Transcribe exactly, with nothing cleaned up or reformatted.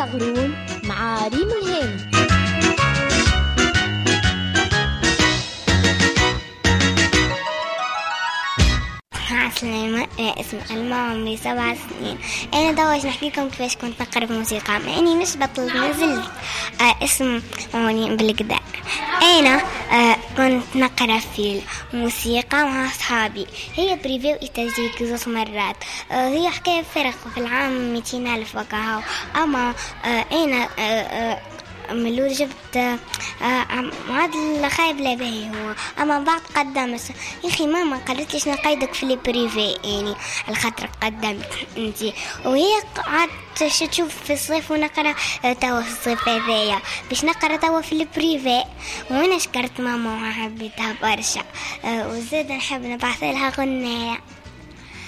صغرون مع ريم الهاني. سليمان، اسم ألمى، عمري سبع سنين. أنا دواش نحكي لكم كيفاش كنت نقرأ موسيقى، مع إني مش بطلت نزلت آه اسم موني بالكدا. أنا آه كنت نقرأ في الموسيقى مع أصحابي، هي بريفي وإتاجيك زوج مرات. آه هي حكاية فرق في العام مئتين ألف وكهو. أما آه أنا آه آه ملول جبت معادل خايب لا باهي هو. اما بعد قدمت يا اخي ماما قالت ليش نقيدك في لي بريفي، يعني الخاطر قدمت انتي، وهي قعدت تشوف في الصيف ونقرا توا في الصيف هذايا باش نقرا توا في لي بريفي. وانا شكرت ماما وحبيتها برشا، وزاد نحب نبعث لها غنية.